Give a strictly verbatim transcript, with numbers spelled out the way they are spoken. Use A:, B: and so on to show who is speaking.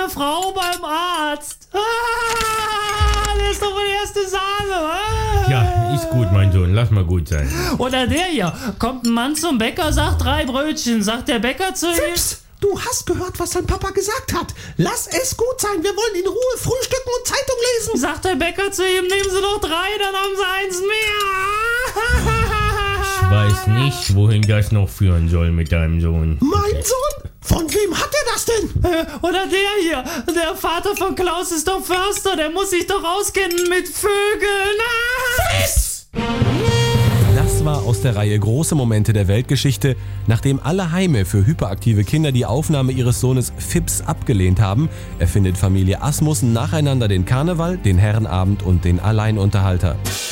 A: eine Frau beim Arzt. Ah, das ist doch die erste Sahne. Ah.
B: Ja, ist gut, mein Sohn, lass mal gut sein.
A: Oder der hier, kommt ein Mann zum Bäcker, sagt drei Brötchen, sagt der Bäcker zu ihm...
C: Fips, du hast gehört, was dein Papa gesagt hat. Lass es gut sein, wir wollen in Ruhe frühstücken und Zeitung lesen.
A: Sagt der Bäcker zu ihm, nehmen Sie doch drei, dann haben Sie eins mehr.
B: Ich weiß nicht, wohin das noch führen soll mit deinem Sohn.
C: Mein Sohn? Von wem hat er das denn?
A: Äh, oder der hier, der Vater von Klaus ist doch Förster, der muss sich doch auskennen mit Vögeln.
C: Fips!
D: Das war aus der Reihe Große Momente der Weltgeschichte. Nachdem alle Heime für hyperaktive Kinder die Aufnahme ihres Sohnes Fips abgelehnt haben, erfindet Familie Asmussen nacheinander den Karneval, den Herrenabend und den Alleinunterhalter.